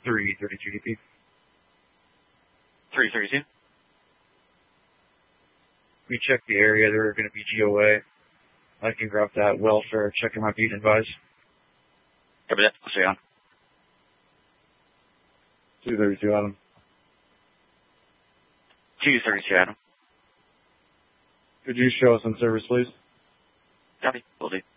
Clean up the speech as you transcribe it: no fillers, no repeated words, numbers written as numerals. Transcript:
332 DP. 332. We check the area. They're going to be GOA. I can grab that welfare. Checking my beat and advise. Copy that. I'll stay on. 232, Adam. 232, Adam. Could you show us on service, please? Copy. Will do.